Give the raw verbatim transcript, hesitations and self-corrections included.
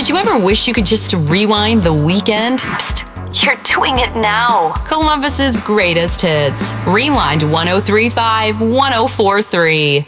you ever wish you could just rewind the weekend? Psst, you're doing it now. Columbus's greatest hits. Rewind one oh three point five, one oh four point three.